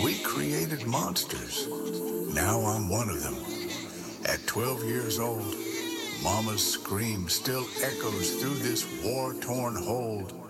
We created monsters. Now I'm one of them. At 12 years old, Mama's scream still echoes through this war-torn hold.